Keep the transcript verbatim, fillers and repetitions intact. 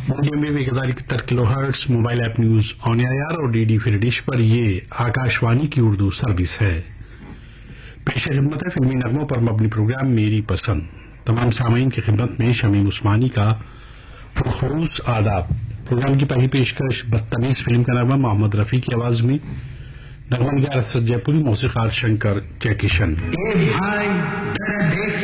Medium wave एक हजार इकहत्तर kilo hertz, mobile app news on air और डीडी फिर डिश पर ये आकाशवाणी की उर्दू सर्विस है। पेश खिदमत है फिल्मी नगमों पर मबनी प्रोग्राम मेरी पसंद। तमाम सामीन की खिदमत में शमीम उस्मानी का पुरखुरूस आदाब। प्रोग्राम की पहली पेशकश बदतमीज फिल्म का नगमा मोहम्मद रफी की आवाज में। नगमा निगार असद जयपुरी, मौसीकार शंकर जयकिशन। भाई